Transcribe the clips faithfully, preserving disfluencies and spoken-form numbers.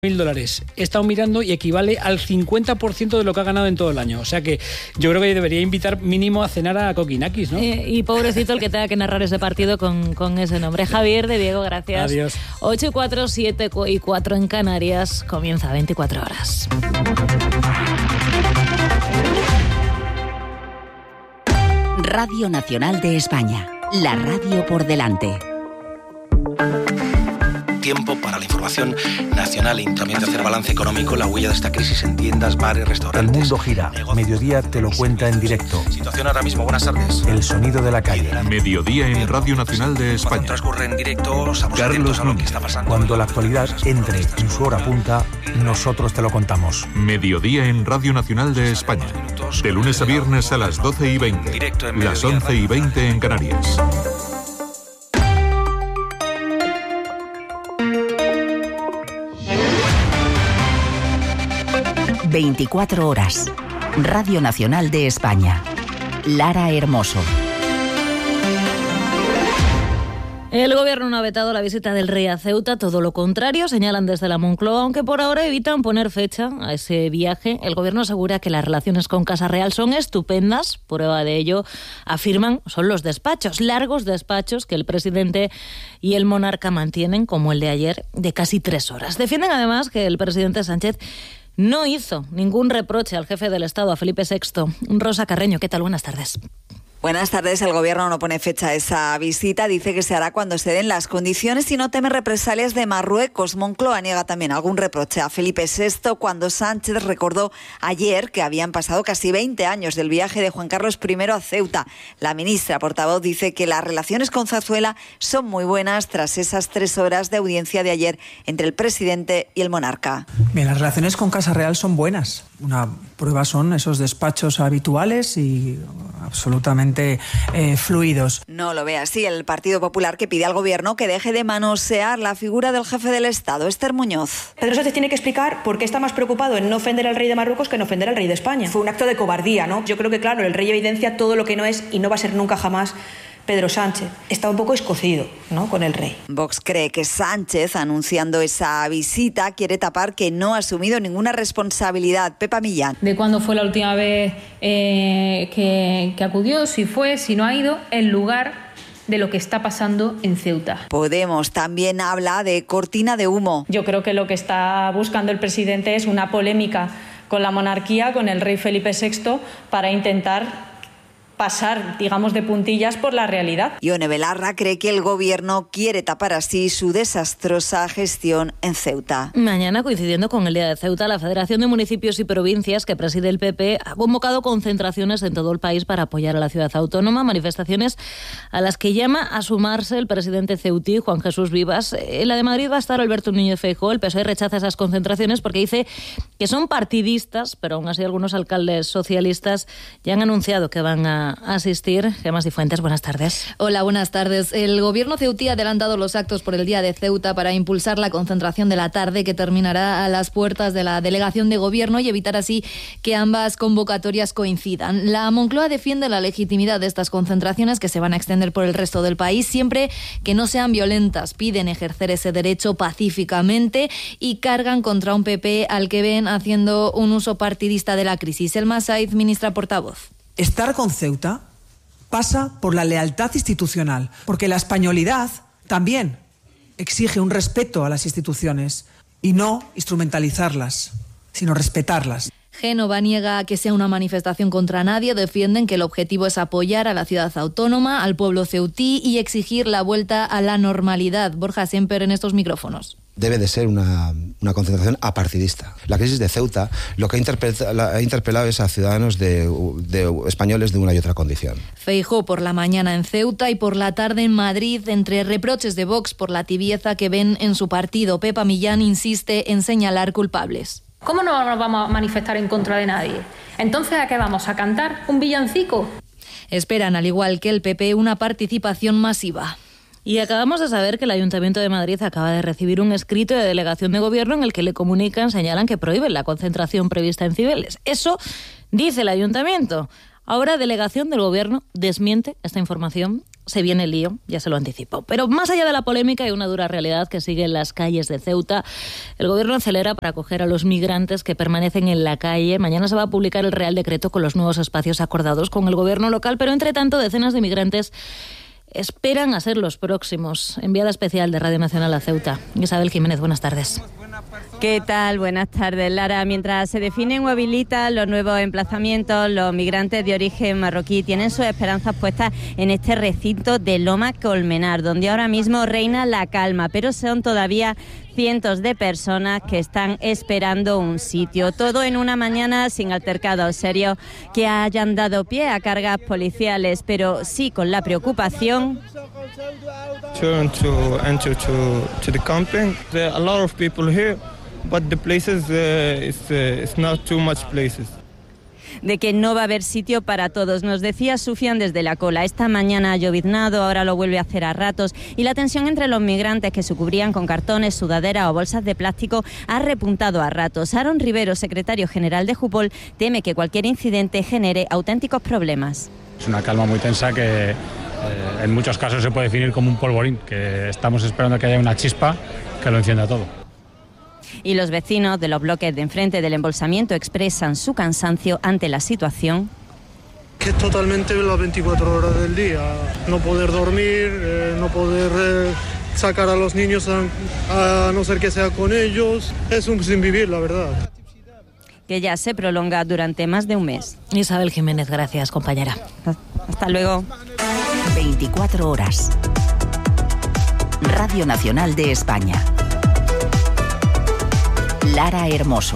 mil dólares. He estado mirando y equivale al cincuenta por ciento de lo que ha ganado en todo el año. O sea que yo creo que debería invitar mínimo a cenar a Kokinakis, ¿no? Eh, y pobrecito el que tenga que narrar ese partido con, con ese nombre. Javier de Diego, gracias. Adiós. ocho y cuatro, siete y cuatro en Canarias. Comienza veinticuatro horas. Radio Nacional de España. La radio por delante. Tiempo para la información nacional y también de hacer balance económico, la huella de esta crisis en tiendas, bares, restaurantes. El mundo gira. Negocios. Mediodía te lo cuenta en directo. Situación ahora mismo, buenas tardes. El sonido de la calle. Mediodía en Radio Nacional de España. Cuando transcurre en directo, estamos Carlos atentos a lo que Núñez. está pasando. Cuando la actualidad entre en su hora punta, nosotros te lo contamos. Mediodía en Radio Nacional de España. De lunes a viernes a las doce y veinte. Directo en Las Mediodía once y veinte en Canarias. veinticuatro horas. Radio Nacional de España. Lara Hermoso. El gobierno no ha vetado la visita del rey a Ceuta, todo lo contrario, señalan desde la Moncloa, aunque por ahora evitan poner fecha a ese viaje. El gobierno asegura que las relaciones con Casa Real son estupendas, prueba de ello, afirman, son los despachos, largos despachos que el presidente y el monarca mantienen, como el de ayer, de casi tres horas. Defienden además que el presidente Sánchez no hizo ningún reproche al jefe del Estado, a Felipe sexto. Rosa Carreño, ¿qué tal? Buenas tardes. Buenas tardes. El gobierno no pone fecha a esa visita. Dice que se hará cuando se den las condiciones y no teme represalias de Marruecos. Moncloa niega también algún reproche a Felipe sexto cuando Sánchez recordó ayer que habían pasado casi veinte años del viaje de Juan Carlos primero a Ceuta. La ministra portavoz dice que las relaciones con Zarzuela son muy buenas tras esas tres horas de audiencia de ayer entre el presidente y el monarca. Bien, las relaciones con Casa Real son buenas. Una prueba son esos despachos habituales y absolutamente Eh, fluidos. No lo ve así el Partido Popular, que pide al gobierno que deje de manosear la figura del jefe del Estado, Esther Muñoz. Pedro Sánchez tiene que explicar por qué está más preocupado en no ofender al rey de Marruecos que en ofender al rey de España. Fue un acto de cobardía, ¿no? Yo creo que, claro, el rey evidencia todo lo que no es y no va a ser nunca jamás Pedro Sánchez. Está un poco escocido, ¿no?, con el rey. Vox cree que Sánchez, anunciando esa visita, quiere tapar que no ha asumido ninguna responsabilidad. Pepa Millán. De cuándo fue la última vez eh, que, que acudió, si fue, si no ha ido, en lugar de lo que está pasando en Ceuta. Podemos también habla de cortina de humo. Yo creo que lo que está buscando el presidente es una polémica con la monarquía, con el rey Felipe sexto, para intentar pasar, digamos, de puntillas por la realidad. Ione Belarra cree que el gobierno quiere tapar así su desastrosa gestión en Ceuta. Mañana, coincidiendo con el Día de Ceuta, la Federación de Municipios y Provincias, que preside el P P, ha convocado concentraciones en todo el país para apoyar a la ciudad autónoma, manifestaciones a las que llama a sumarse el presidente ceutí, Juan Jesús Vivas. En la de Madrid va a estar Alberto Núñez Feijóo. El P S O E rechaza esas concentraciones porque dice que son partidistas, pero aún así algunos alcaldes socialistas ya han anunciado que van a asistir. Gemma Cifuentes, buenas tardes. Hola, buenas tardes. El gobierno ceutí ha adelantado los actos por el Día de Ceuta para impulsar la concentración de la tarde que terminará a las puertas de la delegación de gobierno y evitar así que ambas convocatorias coincidan. La Moncloa defiende la legitimidad de estas concentraciones que se van a extender por el resto del país siempre que no sean violentas. Piden ejercer ese derecho pacíficamente y cargan contra un P P al que ven haciendo un uso partidista de la crisis. Elma Saiz, ministra portavoz. Estar con Ceuta pasa por la lealtad institucional, porque la españolidad también exige un respeto a las instituciones y no instrumentalizarlas, sino respetarlas. Génova niega que sea una manifestación contra nadie, defienden que el objetivo es apoyar a la ciudad autónoma, al pueblo ceutí y exigir la vuelta a la normalidad. Borja Semper en estos micrófonos. Debe de ser una, una concentración apartidista. La crisis de Ceuta lo que ha interpelado, ha interpelado es a ciudadanos de, de españoles de una y otra condición. Feijóo por la mañana en Ceuta y por la tarde en Madrid, entre reproches de Vox por la tibieza que ven en su partido. Pepa Millán insiste en señalar culpables. ¿Cómo no nos vamos a manifestar en contra de nadie? Entonces, ¿a qué vamos? ¿A cantar un villancico? Esperan, al igual que el P P, una participación masiva. Y acabamos de saber que el Ayuntamiento de Madrid acaba de recibir un escrito de delegación de gobierno en el que le comunican, señalan que prohíben la concentración prevista en Cibeles. Eso dice el Ayuntamiento. Ahora, delegación del Gobierno desmiente esta información se viene el lío, ya se lo anticipo. Pero más allá de la polémica, hay una dura realidad que sigue en las calles de Ceuta. El gobierno acelera para acoger a los migrantes que permanecen en la calle. Mañana se va a publicar el Real Decreto con los nuevos espacios acordados con el gobierno local, pero entre tanto decenas de migrantes esperan a ser los próximos. Enviada especial de Radio Nacional a Ceuta, Isabel Jiménez, buenas tardes. ¿Qué tal? Buenas tardes, Lara. Mientras se definen o habilitan los nuevos emplazamientos, los migrantes de origen marroquí tienen sus esperanzas puestas en este recinto de Loma Colmenar, donde ahora mismo reina la calma, pero son todavía cientos de personas que están esperando un sitio. Todo en una mañana sin altercados serios que hayan dado pie a cargas policiales, pero sí con la preocupación. Turn to enter to to the camping. There are a lot of people here, but the places uh, is uh, it's not too much places. De que no va a haber sitio para todos. Nos decía Sufian desde la cola. Esta mañana ha lloviznado, ahora lo vuelve a hacer a ratos, y la tensión entre los migrantes que se cubrían con cartones, sudaderas o bolsas de plástico ha repuntado a ratos. Aaron Rivero, secretario general de Jupol, teme que cualquier incidente genere auténticos problemas. Es una calma muy tensa que eh, en muchos casos se puede definir como un polvorín, que estamos esperando que haya una chispa que lo encienda todo. Y los vecinos de los bloques de enfrente del embolsamiento expresan su cansancio ante la situación. Que es totalmente las veinticuatro horas del día, no poder dormir, eh, no poder eh, sacar a los niños a, a no ser que sea con ellos, es un sin vivir, la verdad. Que ya se prolonga durante más de un mes. Isabel Jiménez, gracias, compañera. Hasta luego. veinticuatro horas. Radio Nacional de España. Lara Hermoso.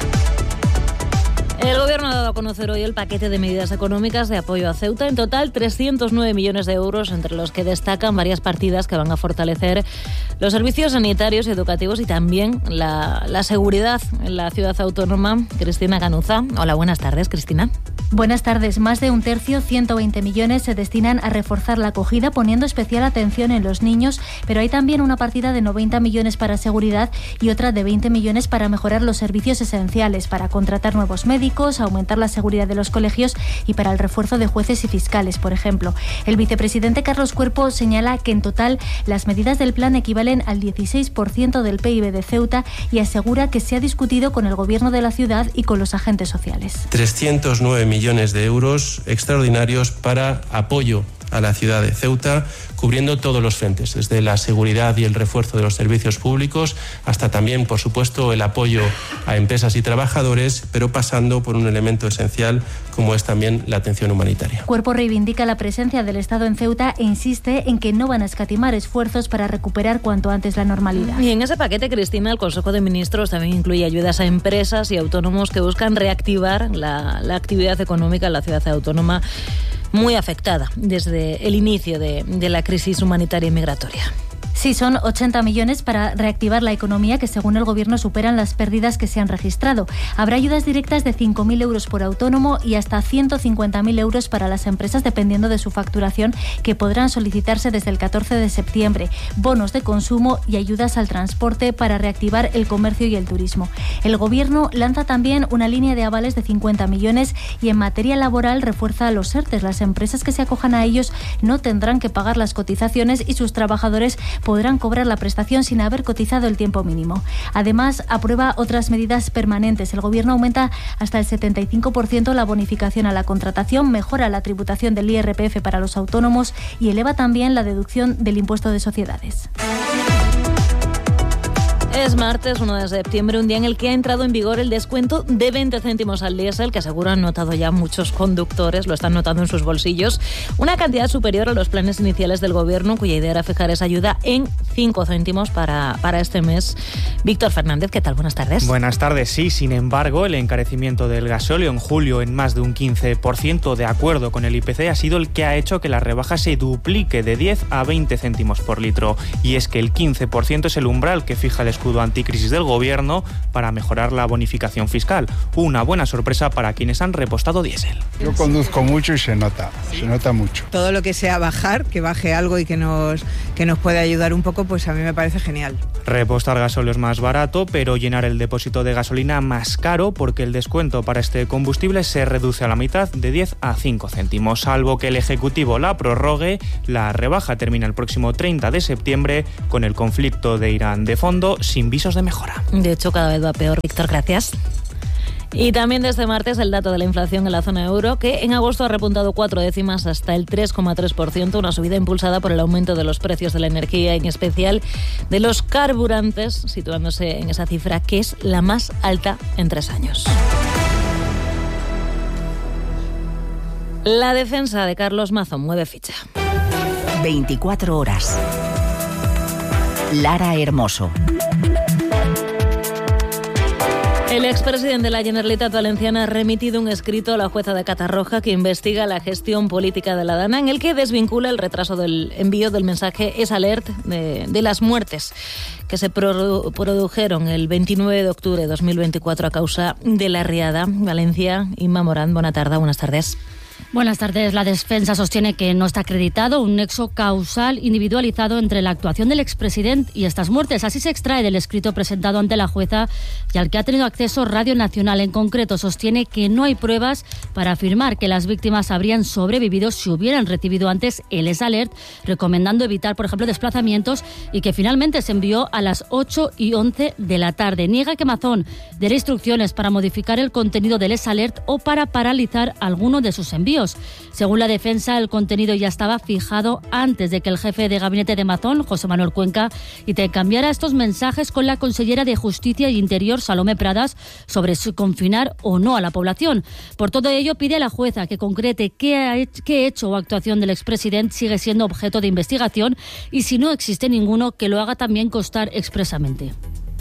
El Gobierno ha dado a conocer hoy el paquete de medidas económicas de apoyo a Ceuta. En total, trescientos nueve millones de euros, entre los que destacan varias partidas que van a fortalecer los servicios sanitarios y educativos y también la, la seguridad en la ciudad autónoma. Cristina Canuza. Hola, buenas tardes, Cristina. Buenas tardes. Más de un tercio, ciento veinte millones, se destinan a reforzar la acogida, poniendo especial atención en los niños, pero hay también una partida de noventa millones para seguridad y otra de veinte millones para mejorar los servicios esenciales, para contratar nuevos médicos, aumentar la seguridad de los colegios y para el refuerzo de jueces y fiscales, por ejemplo. El vicepresidente Carlos Cuerpo señala que en total las medidas del plan equivalen al dieciséis por ciento del P I B de Ceuta y asegura que se ha discutido con el gobierno de la ciudad y con los agentes sociales. trescientos nueve millones de euros extraordinarios para apoyo a la ciudad de Ceuta, cubriendo todos los frentes, desde la seguridad y el refuerzo de los servicios públicos hasta también, por supuesto, el apoyo a empresas y trabajadores, pero pasando por un elemento esencial como es también la atención humanitaria. Cuerpo reivindica la presencia del Estado en Ceuta e insiste en que no van a escatimar esfuerzos para recuperar cuanto antes la normalidad. Y en ese paquete, Cristina, el Consejo de Ministros también incluye ayudas a empresas y autónomos que buscan reactivar la, la actividad económica en la ciudad autónoma, muy afectada desde el inicio de, de la crisis humanitaria y migratoria. Sí, son ochenta millones para reactivar la economía que, según el Gobierno, superan las pérdidas que se han registrado. Habrá ayudas directas de cinco mil euros por autónomo y hasta ciento cincuenta mil euros para las empresas, dependiendo de su facturación, que podrán solicitarse desde el catorce de septiembre. Bonos de consumo y ayudas al transporte para reactivar el comercio y el turismo. El Gobierno lanza también una línea de avales de cincuenta millones y en materia laboral refuerza los ERTES. Las empresas que se acojan a ellos no tendrán que pagar las cotizaciones y sus trabajadores podrán cobrar la prestación sin haber cotizado el tiempo mínimo. Además, aprueba otras medidas permanentes. El Gobierno aumenta hasta el setenta y cinco por ciento la bonificación a la contratación, mejora la tributación del I R P F para los autónomos y eleva también la deducción del impuesto de sociedades. Es martes, uno de septiembre, un día en el que ha entrado en vigor el descuento de veinte céntimos al diésel, que seguro han notado ya muchos conductores, lo están notando en sus bolsillos. Una cantidad superior a los planes iniciales del Gobierno, cuya idea era fijar esa ayuda en cinco céntimos para, para este mes. Víctor Fernández, ¿qué tal? Buenas tardes. Buenas tardes, sí. Sin embargo, el encarecimiento del gasóleo en julio en más de un quince por ciento, de acuerdo con el I P C, ha sido el que ha hecho que la rebaja se duplique de diez a veinte céntimos por litro. Y es que el quince por ciento es el umbral que fija el descuento escudo anticrisis del gobierno para mejorar la bonificación fiscal. Una buena sorpresa para quienes han repostado diésel. Yo conduzco mucho y se nota, ¿sí? Se nota mucho. Todo lo que sea bajar, que baje algo y que nos, que nos pueda ayudar un poco, pues a mí me parece genial. Repostar gasóleo es más barato, pero llenar el depósito de gasolina más caro porque el descuento para este combustible se reduce a la mitad, de diez a cinco céntimos. Salvo que el Ejecutivo la prorrogue, la rebaja termina el próximo treinta de septiembre con el conflicto de Irán de fondo, sin visos de mejora. De hecho, cada vez va peor. Víctor, gracias. Y también desde martes el dato de la inflación en la zona euro, que en agosto ha repuntado cuatro décimas hasta el tres coma tres por ciento, una subida impulsada por el aumento de los precios de la energía, en especial de los carburantes, situándose en esa cifra que es la más alta en tres años. La defensa de Carlos Mazón mueve ficha. veinticuatro horas. Lara Hermoso. El expresidente de la Generalitat Valenciana ha remitido un escrito a la jueza de Catarroja que investiga la gestión política de la Dana, en el que desvincula el retraso del envío del mensaje Es Alert de, de las muertes que se produ- produjeron el veintinueve de octubre de dos mil veinticuatro a causa de la riada. Valencia, Inma Morán, buena tarde, buenas tardes. Buenas tardes. La defensa sostiene que no está acreditado un nexo causal individualizado entre la actuación del expresidente y estas muertes. Así se extrae del escrito presentado ante la jueza y al que ha tenido acceso Radio Nacional. En concreto, sostiene que no hay pruebas para afirmar que las víctimas habrían sobrevivido si hubieran recibido antes el Es Alert, recomendando evitar, por ejemplo, desplazamientos, y que finalmente se envió a las ocho y once de la tarde. Niega que Mazón diera instrucciones para modificar el contenido del Es Alert o para paralizar alguno de sus envíos. Según la defensa, el contenido ya estaba fijado antes de que el jefe de gabinete de Mazón, José Manuel Cuenca, intercambiara estos mensajes con la consellera de Justicia y Interior, Salomé Pradas, sobre si confinar o no a la población. Por todo ello, pide a la jueza que concrete qué, ha hecho, qué hecho o actuación del expresidente sigue siendo objeto de investigación y, si no existe ninguno, que lo haga también constar expresamente.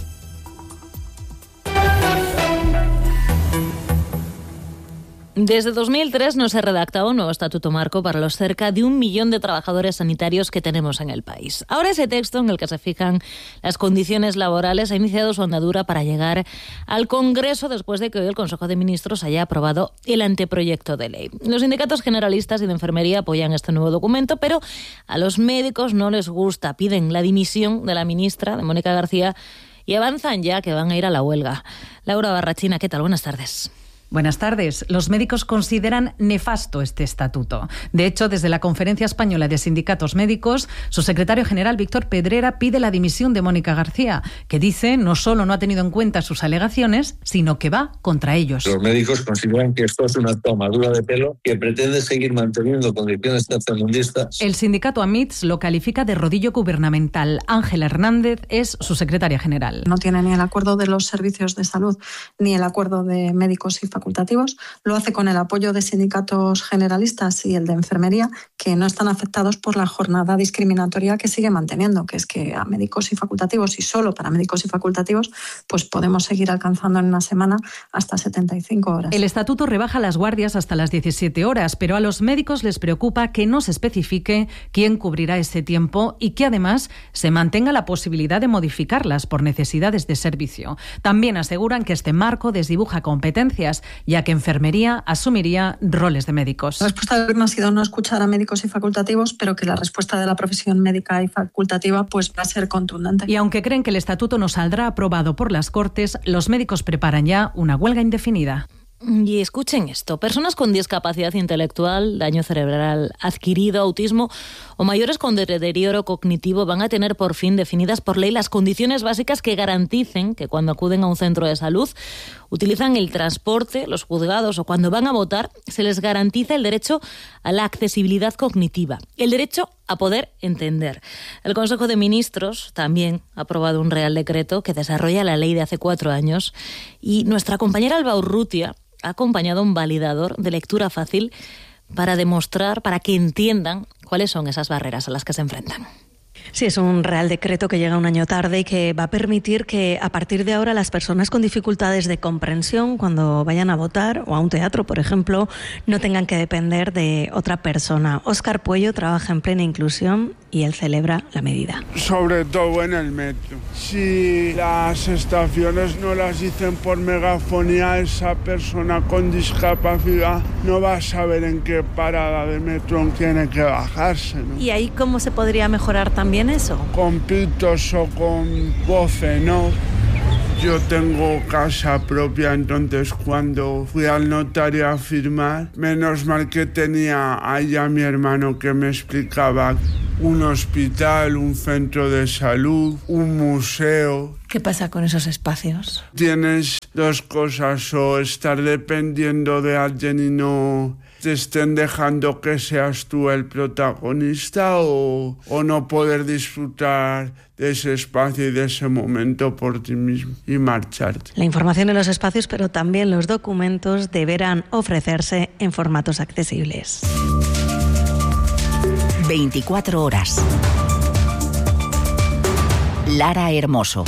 Desde dos mil tres no se redactaba un nuevo estatuto marco para los cerca de un millón de trabajadores sanitarios que tenemos en el país. Ahora ese texto, en el que se fijan las condiciones laborales, ha iniciado su andadura para llegar al Congreso después de que hoy el Consejo de Ministros haya aprobado el anteproyecto de ley. Los sindicatos generalistas y de enfermería apoyan este nuevo documento, pero a los médicos no les gusta. Piden la dimisión de la ministra, de Mónica García, y avanzan ya que van a ir a la huelga. Laura Barrachina, ¿qué tal? Buenas tardes. Buenas tardes. Los médicos consideran nefasto este estatuto. De hecho, desde la Conferencia Española de Sindicatos Médicos, su secretario general, Víctor Pedrera, pide la dimisión de Mónica García, que dice no solo no ha tenido en cuenta sus alegaciones, sino que va contra ellos. Los médicos consideran que esto es una tomadura de pelo que pretende seguir manteniendo condiciones tercermundistas. El sindicato AMITS lo califica de rodillo gubernamental. Ángela Hernández es su secretaria general. No tiene ni el acuerdo de los servicios de salud ni el acuerdo de médicos y facultativos. Lo hace con el apoyo de sindicatos generalistas y el de enfermería, que no están afectados por la jornada discriminatoria que sigue manteniendo, que es que a médicos y facultativos, y solo para médicos y facultativos, pues podemos seguir alcanzando en una semana hasta setenta y cinco horas. El estatuto rebaja las guardias hasta las diecisiete horas, pero a los médicos les preocupa que no se especifique quién cubrirá ese tiempo y que además se mantenga la posibilidad de modificarlas por necesidades de servicio. También aseguran que este marco desdibuja competencias, ya que enfermería asumiría roles de médicos. La respuesta del gobierno ha sido no escuchar a médicos y facultativos, pero que la respuesta de la profesión médica y facultativa pues va a ser contundente. Y aunque creen que el estatuto no saldrá aprobado por las Cortes, los médicos preparan ya una huelga indefinida. Y escuchen esto, personas con discapacidad intelectual, daño cerebral adquirido, autismo o mayores con deterioro cognitivo van a tener por fin definidas por ley las condiciones básicas que garanticen que cuando acuden a un centro de salud, utilizan el transporte, los juzgados o cuando van a votar, se les garantiza el derecho a la accesibilidad cognitiva, el derecho a poder entender. El Consejo de Ministros también ha aprobado un Real Decreto que desarrolla la ley de hace cuatro años y nuestra compañera Alba Urrutia ha acompañado a un validador de lectura fácil para demostrar, para que entiendan cuáles son esas barreras a las que se enfrentan. Sí, es un Real Decreto que llega un año tarde y que va a permitir que a partir de ahora las personas con dificultades de comprensión, cuando vayan a votar o a un teatro, por ejemplo, no tengan que depender de otra persona. Óscar Puello trabaja en Plena Inclusión y él celebra la medida. Sobre todo en el metro. Si las estaciones no las dicen por megafonía, esa persona con discapacidad no va a saber en qué parada de metro tiene que bajarse, ¿no? ¿Y ahí cómo se podría mejorar también eso? Con pitos o con voces, ¿no? Yo tengo casa propia, entonces cuando fui al notario a firmar, menos mal que tenía allá mi hermano que me explicaba un hospital, un centro de salud, un museo. ¿Qué pasa con esos espacios? Tienes dos cosas, o estar dependiendo de alguien y no te estén dejando que seas tú el protagonista, o, o no poder disfrutar de ese espacio y de ese momento por ti mismo y marcharte. La información en los espacios, pero también los documentos deberán ofrecerse en formatos accesibles. veinticuatro horas. Lara Hermoso.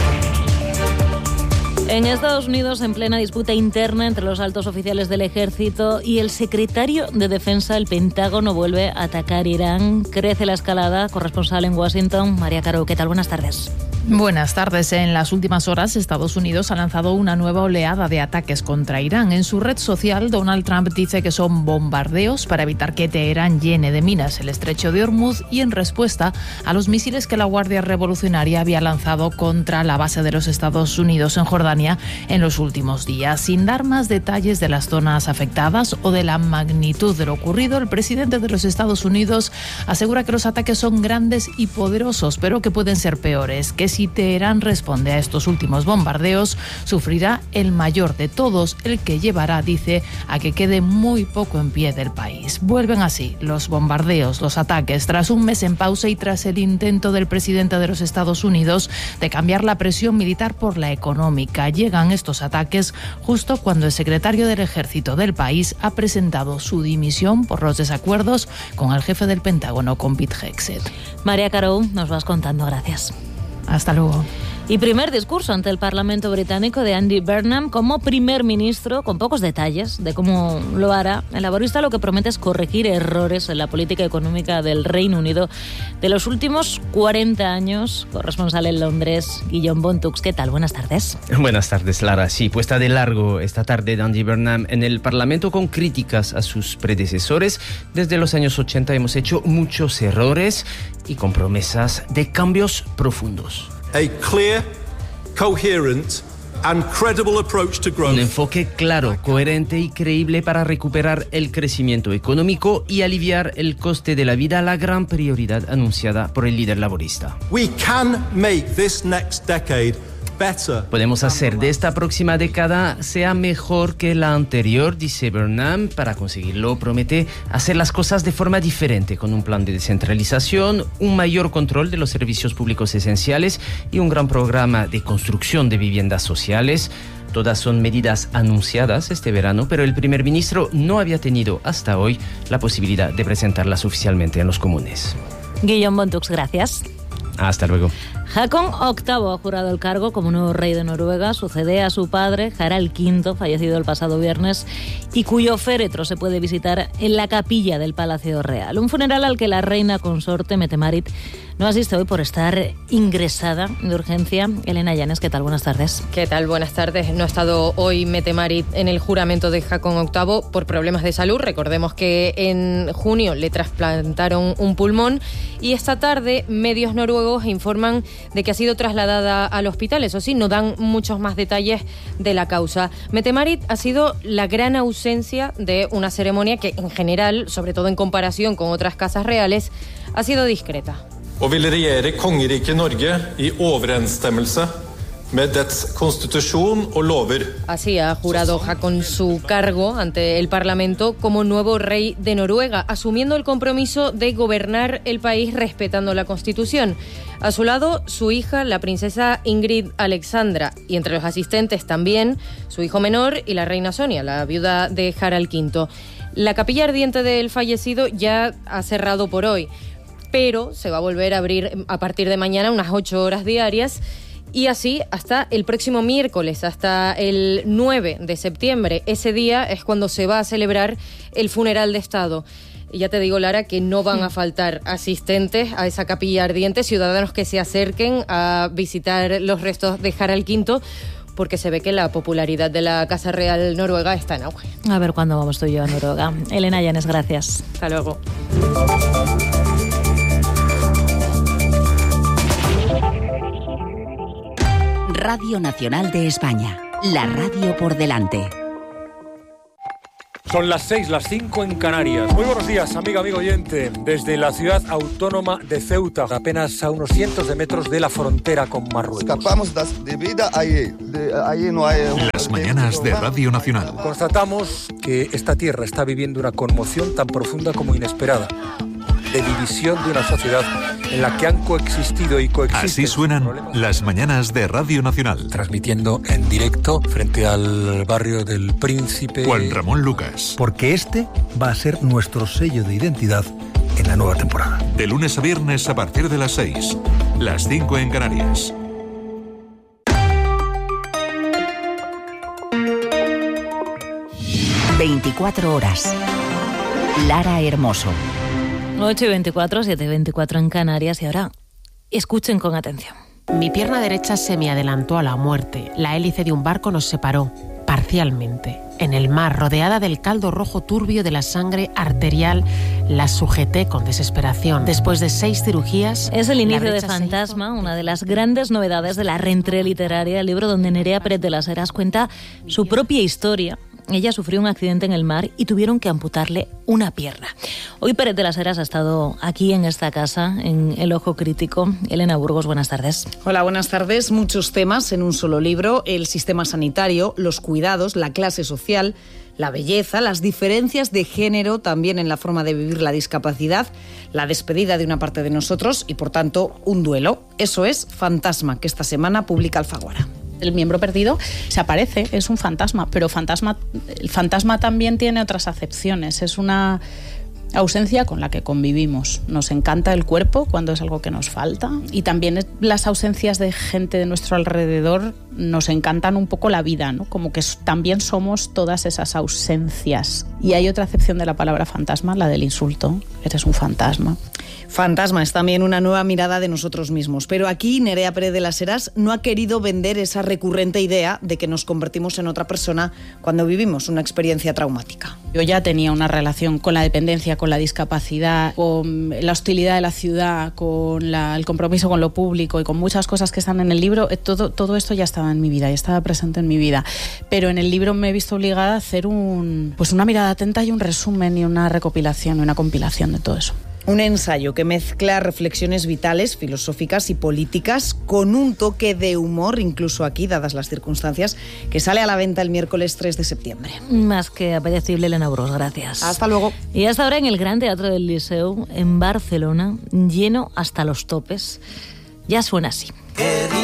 En Estados Unidos, en plena disputa interna entre los altos oficiales del ejército y el secretario de Defensa, el Pentágono vuelve a atacar Irán. Crece la escalada. Corresponsal en Washington, María Caro, ¿qué tal? Buenas tardes. Buenas tardes. En las últimas horas, Estados Unidos ha lanzado una nueva oleada de ataques contra Irán. En su red social, Donald Trump dice que son bombardeos para evitar que Teherán llene de minas el estrecho de Hormuz y en respuesta a los misiles que la Guardia Revolucionaria había lanzado contra la base de los Estados Unidos en Jordania en los últimos días. Sin dar más detalles de las zonas afectadas o de la magnitud de lo ocurrido, el presidente de los Estados Unidos asegura que los ataques son grandes y poderosos, pero que pueden ser peores, que si Teherán responde a estos últimos bombardeos, sufrirá el mayor de todos, el que llevará, dice, a que quede muy poco en pie del país. Vuelven así los bombardeos, los ataques, tras un mes en pausa y tras el intento del presidente de los Estados Unidos de cambiar la presión militar por la económica. Llegan estos ataques justo cuando el secretario del Ejército del país ha presentado su dimisión por los desacuerdos con el jefe del Pentágono, con Pete Hegseth. María Caro, nos vas contando. Gracias. Hasta luego. Y primer discurso ante el Parlamento británico de Andy Burnham como primer ministro, con pocos detalles de cómo lo hará. El laborista lo que promete es corregir errores en la política económica del Reino Unido de los últimos cuarenta años. Corresponsal en Londres, Guillaume Bontux. ¿Qué tal? Buenas tardes. Buenas tardes, Lara. Sí, puesta de largo esta tarde de Andy Burnham en el Parlamento con críticas a sus predecesores. Desde los años ochenta hemos hecho muchos errores y con promesas de cambios profundos. A clear, coherent and credible approach to growth. Un enfoque claro, coherente y creíble para recuperar el crecimiento económico y aliviar el coste de la vida, la gran prioridad anunciada por el líder laborista. We can make this next decade better. Podemos hacer de esta próxima década sea mejor que la anterior, dice Burnham. Para conseguirlo promete hacer las cosas de forma diferente, con un plan de descentralización, un mayor control de los servicios públicos esenciales y un gran programa de construcción de viviendas sociales. Todas son medidas anunciadas este verano, pero el primer ministro no había tenido hasta hoy la posibilidad de presentarlas oficialmente en los comunes. Guillaume Bontux, gracias. Hasta luego. Haakon octavo ha jurado el cargo como nuevo rey de Noruega. Sucede a su padre, Harald quinto, fallecido el pasado viernes, y cuyo féretro se puede visitar en la capilla del Palacio Real. Un funeral al que la reina consorte, Mette-Marit, no asiste hoy por estar ingresada de urgencia. Elena Llanes, ¿qué tal? Buenas tardes. ¿Qué tal? Buenas tardes. No ha estado hoy Mette-Marit en el juramento de Haakon octavo por problemas de salud. Recordemos que en junio le trasplantaron un pulmón y esta tarde medios noruegos informan de que ha sido trasladada al hospital. Eso sí, no dan muchos más detalles de la causa. Mette-Marit ha sido la gran ausencia de una ceremonia que en general, sobre todo en comparación con otras casas reales, ha sido discreta. Og vil regjere kongeriket Norge i overensstemmelse med dets konstitusjon og lover. Así ha jurado Haakon su cargo ante el Parlamento como nuevo rey de Noruega, asumiendo el compromiso de gobernar el país respetando la Constitución. A su lado, su hija, la princesa Ingrid Alexandra, y entre los asistentes también su hijo menor y la reina Sonia, la viuda de Harald quinto. La capilla ardiente del fallecido ya ha cerrado por hoy. pero se va a volver a abrir a partir de mañana unas ocho horas diarias. Y así hasta el próximo miércoles, hasta el nueve de septiembre. Ese día es cuando se va a celebrar el funeral de Estado. Y ya te digo, Lara, que no van a faltar asistentes a esa capilla ardiente, ciudadanos que se acerquen a visitar los restos de Harald quinto, porque se ve que la popularidad de la Casa Real noruega está en auge. A ver cuándo vamos tú y yo a Noruega. Elena Llanes, gracias. Hasta luego. Radio Nacional de España, la radio por delante. Son las seis, las cinco en Canarias. Muy buenos días, amiga, amigo oyente. Desde la ciudad autónoma de Ceuta, apenas a unos cientos de metros de la frontera con Marruecos. Escapamos de vida allí. De, allí no hay... Las mañanas de Radio Nacional. Constatamos que esta tierra está viviendo una conmoción tan profunda como inesperada, de división de una sociedad en la que han coexistido y coexisten. Así suenan las mañanas de Radio Nacional. Transmitiendo en directo frente al barrio del Príncipe. Juan Ramón Lucas. Porque este va a ser nuestro sello de identidad en la nueva temporada. De lunes a viernes a partir de las seis, las cinco en Canarias. veinticuatro horas. Lara Hermoso. ocho y veinticuatro, siete y veinticuatro en Canarias. Y ahora, escuchen con atención. Mi pierna derecha se me adelantó a la muerte. La hélice de un barco nos separó, parcialmente. En el mar, rodeada del caldo rojo turbio de la sangre arterial, la sujeté con desesperación. Después de seis cirugías... Es el inicio de Fantasma, una de las grandes novedades de la rentrée literaria, el libro donde Nerea Pérez de las Heras cuenta su propia historia. Ella sufrió un accidente en el mar y tuvieron que amputarle una pierna. Hoy Pérez de las Heras ha estado aquí en esta casa, en El Ojo Crítico. Elena Burgos, buenas tardes. Hola, buenas tardes. Muchos temas en un solo libro: el sistema sanitario, los cuidados, la clase social, la belleza, las diferencias de género también en la forma de vivir la discapacidad, la despedida de una parte de nosotros y, por tanto, un duelo. Eso es Fantasma, que esta semana publica Alfaguara. El miembro perdido se aparece, es un fantasma, pero fantasma, el fantasma también tiene otras acepciones. Es una ausencia con la que convivimos. Nos encanta el cuerpo cuando es algo que nos falta, y también las ausencias de gente de nuestro alrededor nos encantan un poco la vida, ¿no? Como que también somos todas esas ausencias. Y hay otra acepción de la palabra fantasma, la del insulto. Eres un fantasma. Fantasma es también una nueva mirada de nosotros mismos. Pero aquí Nerea Pérez de las Heras no ha querido vender esa recurrente idea de que nos convertimos en otra persona cuando vivimos una experiencia traumática. Yo ya tenía una relación con la dependencia, con la discapacidad, con la hostilidad de la ciudad, con la, el compromiso con lo público y con muchas cosas que están en el libro. Todo, todo esto ya estaba en mi vida, ya estaba presente en mi vida. Pero en el libro me he visto obligada a hacer un, pues una mirada atenta y un resumen y una recopilación y una compilación de todo eso. Un ensayo que mezcla reflexiones vitales, filosóficas y políticas con un toque de humor, incluso aquí, dadas las circunstancias, que sale a la venta el miércoles tres de septiembre. Más que apetecible, Elena Burgos, gracias. Hasta luego. Y hasta ahora en el Gran Teatro del Liceu, en Barcelona, lleno hasta los topes. Ya suena así.